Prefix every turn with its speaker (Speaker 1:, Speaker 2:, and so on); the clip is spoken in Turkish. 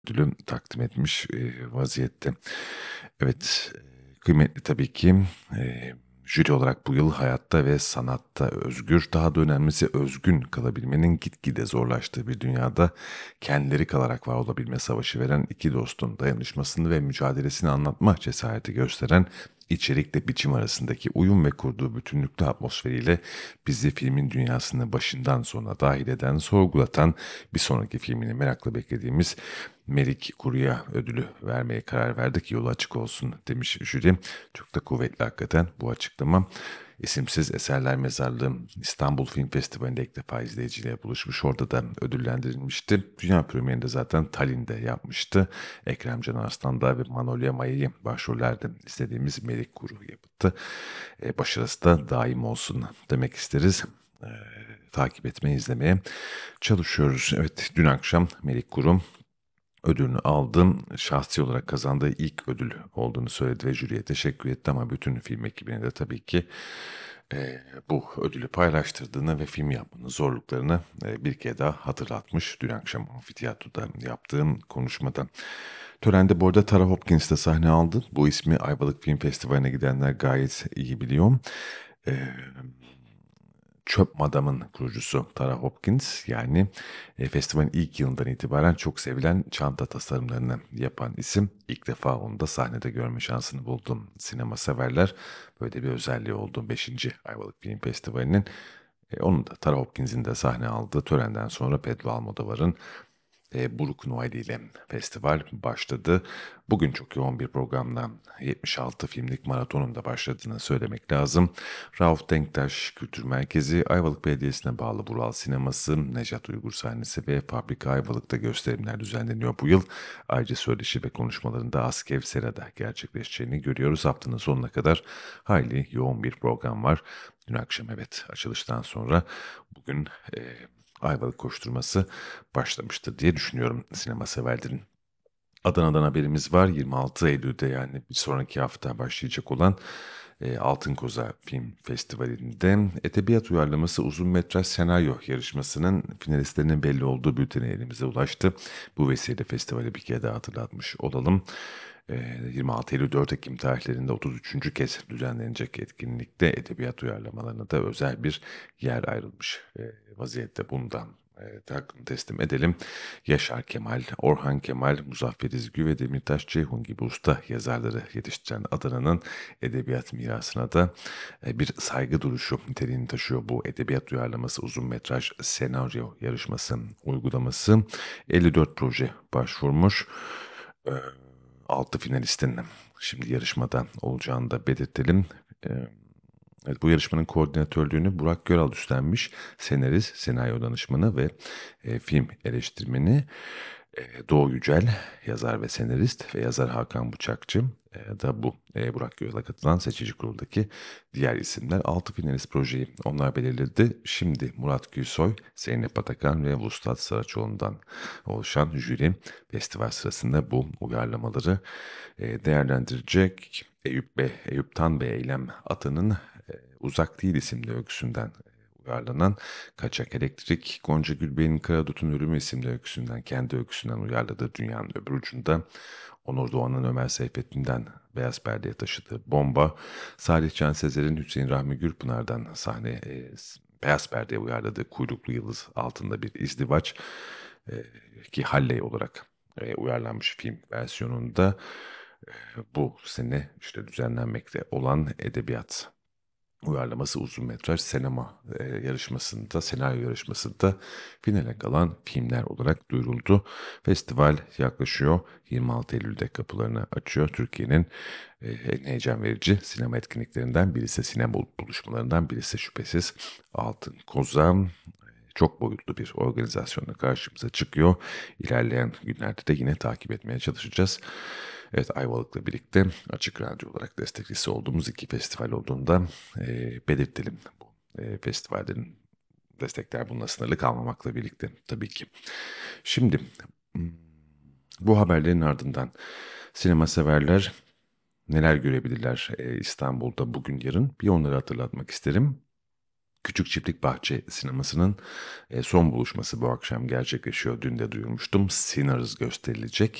Speaker 1: ödülü takdim etmiş vaziyette. Evet, kıymetli tabii ki. Jüri olarak bu yıl hayatta ve sanatta özgür, daha da önemlisi özgün kalabilmenin gitgide zorlaştığı bir dünyada kendileri kalarak var olabilme savaşı veren iki dostun dayanışmasını ve mücadelesini anlatma cesareti gösteren içerikle biçim arasındaki uyum ve kurduğu bütünlüklü atmosferiyle bizi filmin dünyasını başından sona dahil eden, sorgulatan, bir sonraki filmini merakla beklediğimiz Melik Kuru'ya ödülü vermeye karar verdik. Yolu açık olsun demiş jüri. Çok da kuvvetli hakikaten bu açıklama. İsimsiz Eserler Mezarlığı İstanbul Film Festivali'nde ilk defa izleyiciyle buluşmuş. Orada da ödüllendirilmişti. Dünya premierini de zaten Tallinn'de yapmıştı. Ekrem Can Arslan'da ve Manolya Maya'yı başrollerde izlediğimiz Melik Kuru yapıttı. Başarısı da daim olsun demek isteriz. E, Takip etmeye, izlemeye çalışıyoruz. Evet, dün akşam Melik Kuru ödülünü aldım. Şahsi olarak kazandığı ilk ödül olduğunu söyledi ve jüriye teşekkür etti ama bütün film ekibine de tabii ki bu ödülü paylaştırdığını ve film yapmanın zorluklarını bir kere daha hatırlatmış. Dün akşam amfiteyatroda yaptığım konuşmada. Törende bu arada Tara Hopkins de sahne aldı. Bu ismi Ayvalık Film Festivali'ne gidenler gayet iyi biliyor. E, Çöp Madam'ın kurucusu Tara Hopkins, yani festivalin ilk yılından itibaren çok sevilen çanta tasarımlarını yapan isim. İlk defa onu da sahnede görme şansını buldum. Sinema severler, böyle bir özelliği oldu 5. Ayvalık Film Festivali'nin. Onun da, Tara Hopkins'in de sahne aldığı törenden sonra Pedro Almodovar'ın Buruk Noel ile festival başladı. Bugün çok yoğun bir programla 76 filmlik maratonun da başladığını söylemek lazım. Rauf Denktaş Kültür Merkezi, Ayvalık Belediyesi'ne bağlı Bural Sineması, Nejat Uygur sahnesi ve Fabrika Ayvalık'ta gösterimler düzenleniyor bu yıl. Ayrıca söyleşi ve konuşmalarında Askev Sera'da gerçekleşeceğini görüyoruz. Haftanın sonuna kadar hayli yoğun bir program var. Dün akşam, evet, açılıştan sonra bugün Ayvalık koşturması başlamıştır diye düşünüyorum sinema severlerin. Adana'dan haberimiz var. 26 Eylül'de, yani bir sonraki hafta başlayacak olan Altın Koza Film Festivali'nde edebiyat uyarlaması uzun metraj senaryo yarışmasının finalistlerinin belli olduğu bülteni elimize ulaştı. Bu vesileyle festivali bir kere daha hatırlatmış olalım. 26 Eylül 4 Ekim tarihlerinde 33. kez düzenlenecek etkinlikte edebiyat uyarlamalarına da özel bir yer ayrılmış vaziyette. Bundan hakkını teslim edelim. Yaşar Kemal, Orhan Kemal, Muzaffer İzgü ve Demirtaş Ceyhun gibi usta yazarları yetiştiren Adana'nın edebiyat mirasına da bir saygı duruşu niteliğini taşıyor bu edebiyat uyarlaması uzun metraj senaryo yarışması uygulaması. 54 proje başvurmuş. E, 6 finalistin şimdi yarışmada olacağını da belirtelim. E, Evet, bu yarışmanın koordinatörlüğünü Burak Göral üstlenmiş. Senarist, senaryo danışmanı ve film eleştirmeni Doğu Yücel, yazar ve senarist, ve yazar Hakan Bıçakçı da bu Burak Göral'a katılan seçici kuruldaki diğer isimler. 6 finalist projeyi onlar belirledi. Şimdi Murat Gülsoy, Zeynep Atakan ve Vuslat Saraçoğlu'ndan oluşan jüri festival sırasında bu uyarlamaları değerlendirecek. Eyüp Tan Bey Eylem Atan'ın Uzak Değil isimli öyküsünden uyarlanan, Kaçak Elektrik, Gonca Gülbey'in Karadut'un Ölümü isimli öyküsünden, kendi öyküsünden uyarladığı Dünyanın Öbür Ucunda, Onur Doğan'ın Ömer Seyfettin'den Beyaz Perde'ye taşıdığı Bomba, Salih Can Sezer'in Hüseyin Rahmi Gürpınar'dan Beyaz Perde'ye uyarladığı Kuyruklu Yıldız Altında Bir İzdivaç, e, ki Halley olarak uyarlanmış film versiyonunda bu sene işte düzenlenmekte olan edebiyat uyarlaması uzun metraj sinema yarışmasında, senaryo yarışmasında finale kalan filmler olarak duyuruldu. Festival yaklaşıyor. 26 Eylül'de kapılarını açıyor. Türkiye'nin en heyecan verici sinema etkinliklerinden birisi, sinema buluşmalarından birisi şüphesiz Altın Koza. Çok boyutlu bir organizasyonla karşımıza çıkıyor. İlerleyen günlerde de yine takip etmeye çalışacağız. Evet, Ayvalık'la birlikte Açık Radyo olarak destekçisi olduğumuz iki festival olduğunda belirtelim. Bu festivallerin destekler bununla sınırlı kalmamakla birlikte tabii ki. Şimdi hmm, bu haberlerin ardından sinema severler neler görebilirler İstanbul'da bugün yarın, bir onları hatırlatmak isterim. Küçük Çiftlik Bahçe sinemasının son buluşması bu akşam gerçekleşiyor. Dün de duyurmuştum. Sinners gösterilecek.